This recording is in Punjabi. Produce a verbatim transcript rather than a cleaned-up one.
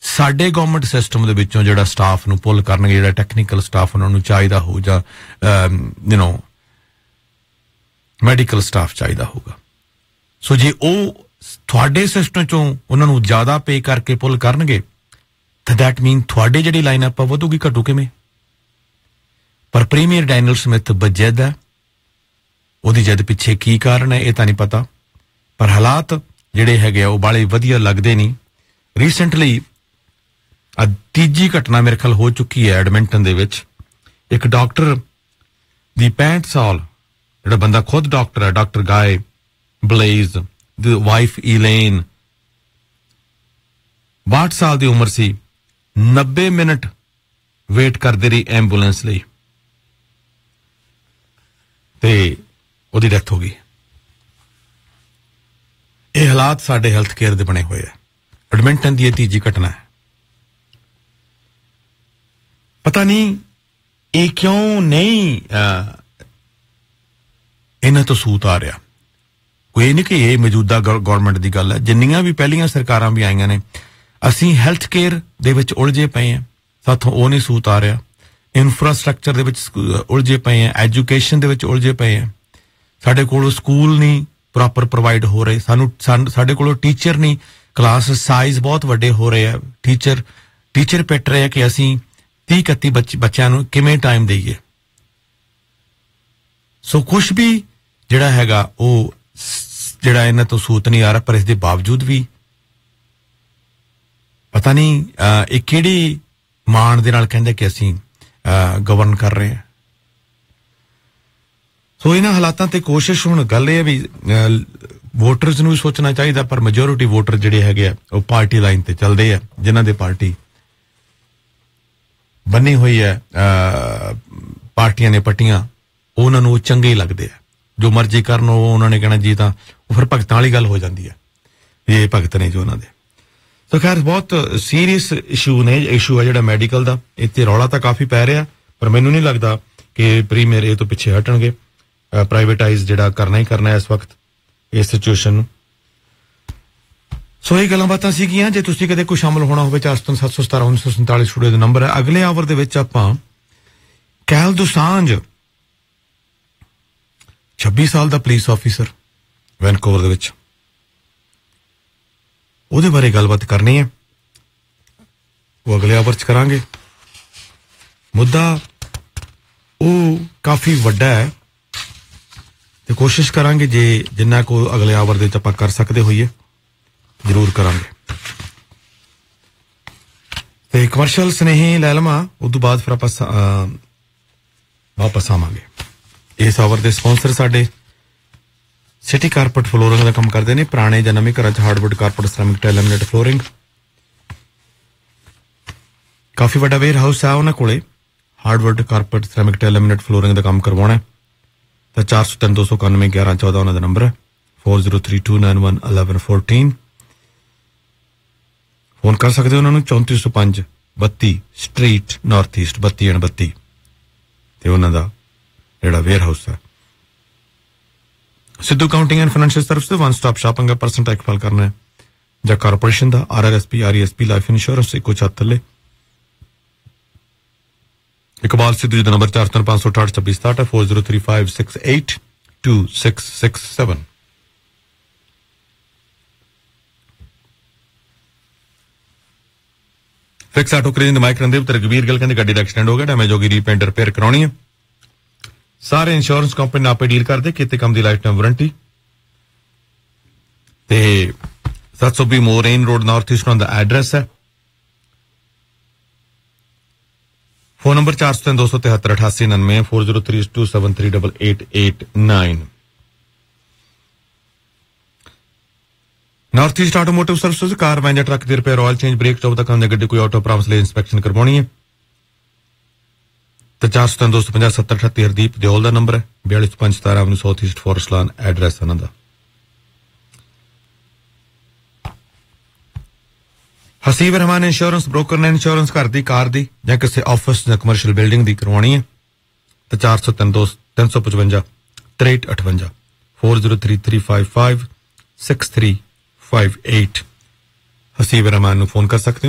ਸਾਡੇ ਗਵਰਨਮੈਂਟ ਸਿਸਟਮ ਦੇ ਵਿੱਚੋਂ ਜਿਹੜਾ ਸਟਾਫ ਨੂੰ ਪੁੱਲ ਕਰਨਗੇ, ਜਿਹੜਾ ਟੈਕਨੀਕਲ ਸਟਾਫ ਉਹਨਾਂ ਨੂੰ ਚਾਹੀਦਾ ਹੋ ਜਾਂ ਯੂ نو ਮੈਡੀਕਲ ਸਟਾਫ ਚਾਹੀਦਾ ਹੋਊਗਾ। ਸੋ ਜੇ ਉਹ ਤੁਹਾਡੇ ਸਿਸਟਮ ਚੋਂ ਉਹਨਾਂ ਨੂੰ ਜ਼ਿਆਦਾ ਪੇ ਕਰਕੇ ਪੁੱਲ ਕਰਨਗੇ ਤਾਂ ਦੈਟ ਮੀਨ ਤੁਹਾਡੇ ਜਿਹੜੀ ਲਾਈਨ ਅਪ ਵਧੂਗੀ ਘਟੂ ਕਿਵੇਂ? ਪਰ ਪ੍ਰੀਮੀਅਰ ਡੈਨੀਅਲ ਸਮਿਥ ਬਜਦ ਹੈ, ਉਹਦੀ ਜਦ ਪਿੱਛੇ ਕੀ ਕਾਰਨ ਹੈ ਇਹ ਤਾਂ ਨਹੀਂ ਪਤਾ, ਪਰ ਹਾਲਾਤ ਜਿਹੜੇ ਹੈਗੇ ਆ ਉਹ ਬਾਲੇ ਵਧੀਆ ਲੱਗਦੇ ਨਹੀਂ। ਰੀਸੈਂਟਲੀ ਤੀਜੀ ਘਟਨਾ ਮੇਰੇ ਖਿਆਲ ਹੋ ਚੁੱਕੀ ਹੈ ਐਡਮਿੰਟਨ ਦੇ ਵਿੱਚ। ਇੱਕ ਡਾਕਟਰ ਦੀ ਪੈਂਹਠ ਸਾਲ ਜਿਹੜਾ ਬੰਦਾ ਖੁਦ ਡਾਕਟਰ ਹੈ, ਡਾਕਟਰ ਗਾਏ ਬਲੇਜ਼ ਦੀ ਵਾਈਫ ਈਲੇਨ, ਬਾਹਠ ਸਾਲ ਦੀ ਉਮਰ ਸੀ, ਨੱਬੇ ਮਿੰਟ ਵੇਟ ਕਰਦੇ ਰਹੀ ਐਂਬੂਲੈਂਸ ਲਈ ਤੇ ਉਹਦੀ ਡੈਥ ਹੋ ਗਈ। ਇਹ ਹਾਲਾਤ ਸਾਡੇ ਹੈਲਥ ਕੇਅਰ ਦੇ ਬਣੇ ਹੋਏ ਆ। ਐਡਮਿੰਟਨ ਦੀ ਇਹ ਤੀਜੀ ਘਟਨਾ ਹੈ। ਪਤਾ ਨਹੀਂ ਇਹ ਕਿਉਂ ਨਹੀਂ ਇਹਨਾਂ ਤੋਂ ਸੂਤ ਆ ਰਿਹਾ। ਕੋਈ ਨਹੀਂ ਕਿ ਇਹ ਮੌਜੂਦਾ ਗਵਰਨਮੈਂਟ ਦੀ ਗੱਲ ਹੈ, ਜਿੰਨੀਆਂ ਵੀ ਪਹਿਲੀਆਂ ਸਰਕਾਰਾਂ ਵੀ ਆਈਆਂ ਨੇ, ਅਸੀਂ ਹੈਲਥ ਕੇਅਰ ਦੇ ਵਿੱਚ ਉਲਝੇ ਪਏ ਹਾਂ, ਸਾਥੋਂ ਉਹ ਨਹੀਂ ਸੂਤ ਆ ਰਿਹਾ। ਇਨਫਰਾਸਟਰਕਚਰ ਦੇ ਵਿੱਚ ਉਲਝੇ ਪਏ ਹਾਂ, ਐਜੂਕੇਸ਼ਨ ਦੇ ਵਿੱਚ ਉਲਝੇ ਪਏ ਹਾਂ, ਸਾਡੇ ਕੋਲ ਸਕੂਲ ਨਹੀਂ ਪ੍ਰੋਪਰ ਪ੍ਰੋਵਾਈਡ ਹੋ ਰਹੇ, ਸਾਨੂੰ ਸਾਡੇ ਕੋਲੋਂ ਟੀਚਰ ਨਹੀਂ, ਕਲਾਸ ਸਾਈਜ਼ ਬਹੁਤ ਵੱਡੇ ਹੋ ਰਹੇ ਆ, ਟੀਚਰ ਟੀਚਰ ਪਿੱਟ ਰਹੇ ਆ ਕਿ ਅਸੀਂ ਤੀਹ ਇਕੱਤੀ ਬੱਚੇ ਬੱਚਿਆਂ ਨੂੰ ਕਿਵੇਂ ਟਾਈਮ ਦੇਈਏ। ਸੋ ਕੁਛ ਵੀ ਜਿਹੜਾ ਹੈਗਾ ਉਹ ਜਿਹੜਾ ਇਹਨਾਂ ਤੋਂ ਸੂਤ ਨਹੀਂ ਆ ਰਿਹਾ, ਪਰ ਇਸ ਦੇ ਬਾਵਜੂਦ ਵੀ ਪਤਾ ਨਹੀਂ ਇਹ ਕਿਹੜੀ ਮਾਣ ਦੇ ਨਾਲ ਕਹਿੰਦੇ ਕਿ ਅਸੀਂ ਗਵਰਨ ਕਰ ਰਹੇ ਹਾਂ। ਸੋ ਇਹਨਾਂ ਹਾਲਾਤਾਂ ਤੇ ਕੋਸ਼ਿਸ਼, ਹੁਣ ਗੱਲ ਇਹ ਵੀ ਵੋਟਰਸ ਨੂੰ ਵੀ ਸੋਚਣਾ ਚਾਹੀਦਾ, ਪਰ ਮੈਜੋਰਿਟੀ ਵੋਟਰ ਜਿਹੜੇ ਹੈਗੇ ਆ ਉਹ ਪਾਰਟੀ ਲਾਈਨ ਤੇ ਚੱਲਦੇ ਆ, ਜਿਨ੍ਹਾਂ ਦੇ ਪਾਰਟੀ ਬੰਨੀ ਹੋਈ ਹੈ ਪਾਰਟੀਆਂ ਨੇ ਪੱਟੀਆਂ, ਉਹਨਾਂ ਨੂੰ ਚੰਗੇ ਹੀ ਲੱਗਦੇ ਆ। ਜੋ ਮਰਜ਼ੀ ਕਰਨ ਉਹ ਉਹਨਾਂ ਨੇ ਕਹਿਣਾ ਜੀ, ਤਾਂ ਉਹ ਫਿਰ ਭਗਤਾਂ ਵਾਲੀ ਗੱਲ ਹੋ ਜਾਂਦੀ ਹੈ, ਇਹ ਭਗਤ ਨੇ ਜੋ ਉਹਨਾਂ ਦੇ। ਸੋ ਖੈਰ ਬਹੁਤ ਸੀਰੀਅਸ ਇਸ਼ੂ ਨੇ ਇਸ਼ੂ ਹੈ ਜਿਹੜਾ ਮੈਡੀਕਲ ਦਾ। ਇੱਥੇ ਰੌਲਾ ਤਾਂ ਕਾਫੀ ਪੈ ਰਿਹਾ, ਪਰ ਮੈਨੂੰ ਨਹੀਂ ਲੱਗਦਾ ਕਿ ਪ੍ਰੀਮੀਅਰ ਇਹ ਤੋਂ ਪਿੱਛੇ ਹਟਣਗੇ। ਪ੍ਰਾਈਵੇਟਾਈਜ਼ ਜਿਹੜਾ ਕਰਨਾ ਹੀ ਕਰਨਾ ਇਸ ਵਕਤ ਇਸ ਸਿਚੁਏਸ਼ਨ ਨੂੰ। ਸੋ ਇਹ ਗੱਲਾਂ ਬਾਤਾਂ ਸੀਗੀਆਂ। ਜੇ ਤੁਸੀਂ ਕਦੇ ਕੋਈ ਸ਼ਾਮਲ ਹੋਣਾ ਹੋਵੇ, ਚਾਰ ਸੌ ਸੱਤ ਸੌ ਸਤਾਰਾਂ ਉੱਨੀ ਸੌ ਸੰਤਾਲੀ ਸਟੂਡੀਓ ਦਾ ਨੰਬਰ ਹੈ। ਅਗਲੇ ਆਵਰ ਦੇ ਵਿੱਚ ਆਪਾਂ ਕੈਲ ਦੁਸਾਂਝ, ਛੱਬੀ ਸਾਲ ਦਾ ਪੁਲਿਸ ਆਫੀਸਰ ਵੈਨਕੂਵਰ ਦੇ ਵਿੱਚ, ਉਹਦੇ ਬਾਰੇ ਗੱਲਬਾਤ ਕਰਨੀ ਹੈ। ਉਹ ਅਗਲੇ ਆਵਰ ਚ ਕਰਾਂਗੇ। ਮੁੱਦਾ ਉਹ ਕਾਫੀ ਵੱਡਾ ਹੈ ਤੇ ਕੋਸ਼ਿਸ਼ ਕਰਾਂਗੇ ਜੇ ਜਿੰਨਾ ਕੋ ਅਗਲੇ ਆਵਰ ਦੇ ਵਿੱਚ ਆਪਾਂ ਕਰ ਸਕਦੇ ਹੋਈਏ ਜ਼ਰੂਰ ਕਰਾਂਗੇ। ਤੇ ਕਮਰਸ਼ੀਅਲ ਸਨੇਹੀ ਲੈ ਲਵਾਂ, ਉਸ ਤੋਂ ਬਾਅਦ ਫਿਰ ਆਪਾਂ ਵਾਪਸ ਆਵਾਂਗੇ। ਇਸ ਆਵਰ ਦੇ ਸਪਾਂਸਰ ਸਾਡੇ ਸਿਟੀ ਕਾਰਪੇਟ ਫਲੋਰਿੰਗ ਦਾ ਕੰਮ ਕਰਦੇ ਨੇ। ਪੁਰਾਣੇ ਜਾਂ ਨਵੇਂ ਘਰਾਂ 'ਚ hardwood carpet, ਸਰੈਮਿਕ tile, laminate flooring. ਕਾਫੀ ਵੱਡਾ ਵੇਅਰ ਹਾਊਸ ਆ ਉਹਨਾਂ ਕੋਲੇ। Hardwood carpet, ਸਰੈਮਿਕ tile, laminate flooring ਦਾ ਕੰਮ ਕਰਵਾਉਣਾ ਤਾਂ ਚਾਰ ਸੌ ਤਿੰਨ ਦੋ ਸੌ ਇਕਾਨਵੇਂ ਗਿਆਰਾਂ ਚੌਦਾਂ ਉਹਨਾਂ ਦਾ ਨੰਬਰ ਹੈ। Four zero three two nine one eleven fourteen phone ਕਰ ਸਕਦੇ ਹੋ ਉਹਨਾਂ ਨੂੰ। ਚੌਂਤੀ ਸੌ ਪੰਜ ਬੱਤੀ ਸਟਰੀਟ ਨਾਰਥ ਈਸਟ ਬੱਤੀ ਅਣਬੱਤੀ ਤੇ ਉਹਨਾਂ ਦਾ ਜਿਹੜਾ ਵੇਅਰ ਹਾਊਸ ਹੈ। Sidhu counting and financial service one stop shopping ਹੈ। ਪਰਸਨ ਟੈਕ ਫਾਈਲ ਕਰਨਾ ਹੈ ਜਾਂ ਕਾਰਪੋਰੇਸ਼ਨ ਦਾ R R S P, R E S P, life insurance ਇੱਕੋ ਛੱਤ ਥੱਲੇ। ਇਕਬਾਲ ਸਿੱਧੂ ਜੀ ਦਾ ਨੰਬਰ ਚਾਰ ਤਿੰਨ ਪੰਜ ਸੌ ਅਠਾਹਠ ਛੱਬੀ ਸਤਾਹਠ ਹੈ। Four zero three five six eight two six six seven. Fix auto crane ਦੇ ਮਾਈਕ ਰੰਦੇ ਤੇ ਰਗਵੀਰ ਗੱਲ ਕਹਿੰਦੇ ਗੱਡੀ ਦਾ ਐਕਸੀਡੈਂਟ ਹੋ ਗਿਆ, ਡੈਮੇਜ ਹੋ ਗਈ, ਰੀਪੇਂਟ ਰਿਪੇਅਰ ਕਰਾਉਣੀ ਹੈ। ਸਾਰੇ ਇੰਸ਼ੋਰੈਂਸ ਕੰਪਨੀ ਆਪੇ ਡੀਲ ਕਰਦੇ, ਕਿਤੇ ਕੰਮ ਦੀ ਲਾਈਫ ਟਾਈਮ ਵਾਰੰਟੀ। ਤੇ ਸੱਤ ਸੌ ਵੀਹ ਮੋਰੇਨ ਰੋਡ ਨਾਰਥ ਈਸਟ ਦਾ ਐਡਰੈਸ ਹੈ। ਫੋਨ ਨੰਬਰ ਚਾਰ ਸੌ ਤਿੰਨ ਦੋ ਸੌ ਤਿਹੱਤਰ ਅਠਾਸੀ ਉਨਾਨਵੇਂ four zero three two seven three double eight eight nine. North East automotive services, ਕਾਰ ਵੈਨ ਜਾਂ ਟਰੱਕ ਦੀ repair, oil change, break job ਦਾ ਕੰਮ, ਗੱਡੀ ਕੋਈ ਆਟੋ ਪ੍ਰਾਮਸ ਲਈ ਇੰਸਪੈਕਸ਼ਨ ਕਰਵਾਉਣੀ ਹੈ ਤਾਂ ਚਾਰ ਸੌ ਤਿੰਨ ਦੋ ਸੌ ਪੰਜਾਹ ਸੱਤਰ ਅਠੱਤੀ ਹਰਦੀਪ ਦਿਓਲ ਦਾ ਨੰਬਰ ਹੈ। ਬਿਆਲੀ ਸੌ ਪੰਜ ਸਤਾਰਾਂ ਨੂੰ ਸਾਊਥ ਈਸਟ ਫੋਰੈਸਟ ਲਾਨ ਐਡਰੈਸ ਉਹਨਾਂ ਦਾ। ਹਸੀਬ ਰਹਿਮਾਨ ਇੰਸ਼ੋਰੈਂਸ ਬ੍ਰੋਕਰ ਨੇ ਇੰਸ਼ੋਰੈਂਸ ਘਰ ਦੀ, ਕਾਰ ਦੀ ਜਾਂ ਕਿਸੇ ਆਫਿਸ ਜਾਂ ਕਮਰਸ਼ੀਅਲ ਬਿਲਡਿੰਗ ਦੀ ਕਰਵਾਉਣੀ ਹੈ ਤਾਂ ਚਾਰ ਸੌ ਤਿੰਨ ਦੋ ਤਿੰਨ ਸੌ ਪਚਵੰਜਾ ਤਰੇਹਠ ਅਠਵੰਜਾ four zero three three five five six three five eight. Haseeb Rahman ਨੂੰ ਫੋਨ ਕਰ ਸਕਦੇ ਹੋ।